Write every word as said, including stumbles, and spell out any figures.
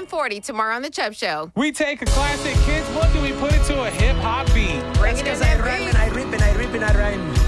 one forty tomorrow on The Chubb Show. We take a classic kids book and we put it to a hip-hop beat. Bring it in Because I that rhyme beat. and I rip and I rip and I rhyme.